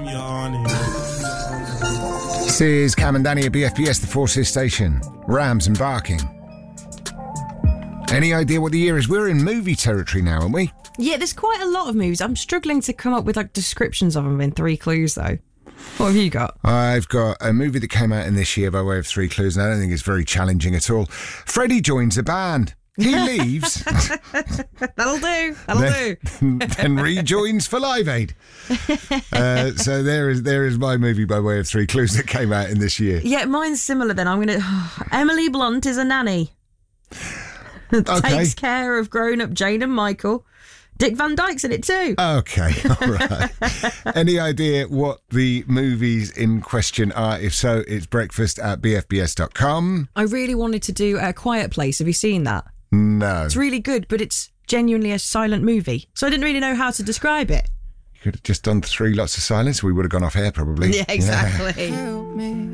This is Cam and Danny at BFBS, the Forces Station. Rams and barking. Any idea what the year is? We're in movie territory now, aren't we? Yeah, there's quite a lot of movies. I'm struggling to come up with descriptions of them in 3 clues, though. What have you got? I've got a movie that came out in this year by way of 3 clues, and I don't think it's very challenging at all. Freddie joins a band. He leaves. That'll do. Then rejoins for Live Aid. So there is my movie by way of 3 clues that came out in this year. Yeah, mine's similar then. Emily Blunt is a nanny. Okay. Takes care of grown-up Jane and Michael. Dick Van Dyke's in it too. Okay, all right. Any idea what the movies in question are? If so, it's breakfast@bfbs.com. I really wanted to do A Quiet Place. Have you seen that? No. It's really good, but it's genuinely a silent movie. So I didn't really know how to describe it. You could have just done 3 lots of silence. We would have gone off air probably. Yeah, exactly.